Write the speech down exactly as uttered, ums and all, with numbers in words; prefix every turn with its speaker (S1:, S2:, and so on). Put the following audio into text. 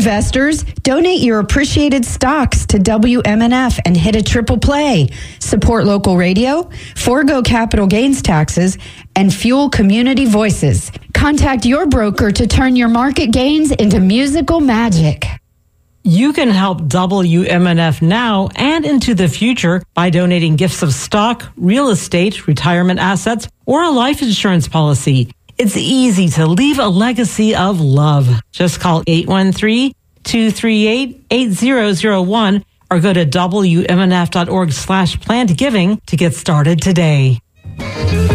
S1: investors, donate your appreciated stocks to W M N F and hit a triple play. Support local radio, forego capital gains taxes, and fuel community voices. Contact your broker to turn your market gains into musical magic.
S2: You can help W M N F now and into the future by donating gifts of stock, real estate, retirement assets, or a life insurance policy. It's easy to leave a legacy of love. Just call eight one three, two three eight, eight zero zero one or go to W M N F dot org slash planned giving to get started today.